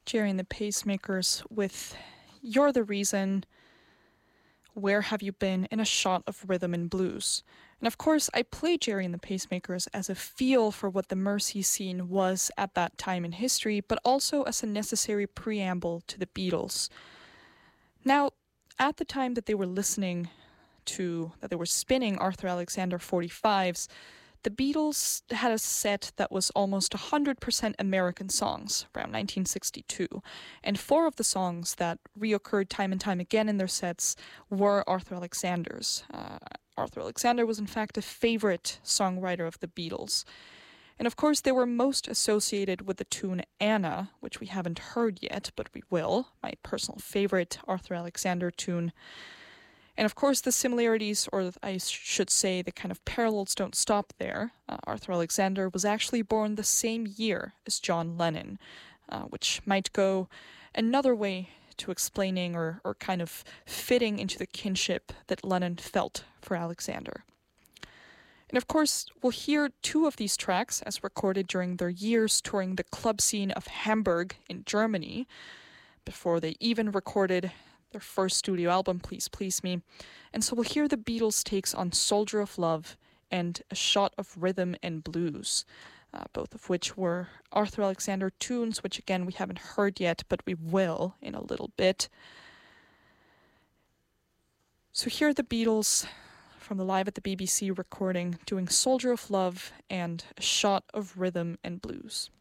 Jerry and the Pacemakers with You're the Reason, Where Have You Been, and a shot of rhythm and blues. And of course, I play Jerry and the Pacemakers as a feel for what the Mersey scene was at that time in history, but also as a necessary preamble to the Beatles. Now, at the time that they were that they were spinning Arthur Alexander 45s, the Beatles had a set that was almost 100% American songs around 1962, and 4 of the songs that reoccurred time and time again in their sets were Arthur Alexander's. Arthur Alexander was in fact a favorite songwriter of the Beatles. And of course, they were most associated with the tune Anna, which we haven't heard yet, but we will, my personal favorite Arthur Alexander tune. And of course, the similarities, or I should say the kind of parallels, don't stop there. Arthur Alexander was actually born the same year as John Lennon, which might go another way to explaining or kind of fitting into the kinship that Lennon felt for Alexander. And of course, we'll hear 2 of these tracks as recorded during their years touring the club scene of Hamburg in Germany, before they even recorded their first studio album, Please Please Me. And so we'll hear the Beatles' takes on Soldier of Love and A Shot of Rhythm and Blues, both of which were Arthur Alexander tunes, which again we haven't heard yet, but we will in a little bit. So here are the Beatles from the Live at the BBC recording doing Soldier of Love and A Shot of Rhythm and Blues.